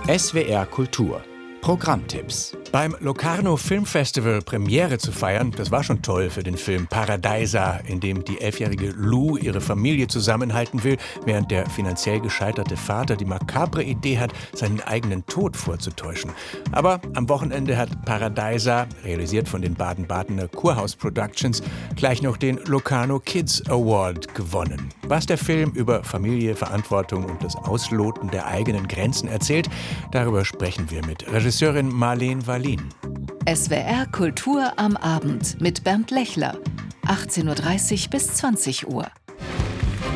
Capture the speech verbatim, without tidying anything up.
S W R Kultur Programmtipps. Beim Locarno Film Festival Premiere zu feiern, das war schon toll für den Film Paradeiser, in dem die elfjährige Lou ihre Familie zusammenhalten will, während der finanziell gescheiterte Vater die makabre Idee hat, seinen eigenen Tod vorzutäuschen. Aber am Wochenende hat Paradeiser, realisiert von den Baden-Badener Kurhaus Productions, gleich noch den Locarno Kids Award gewonnen. Was der Film über Familie, Verantwortung und das Ausloten der eigenen Grenzen erzählt, darüber sprechen wir mit Regisseurin Marleen Wallin. S W R Kultur am Abend mit Bernd Lechler. achtzehn Uhr dreißig bis zwanzig Uhr.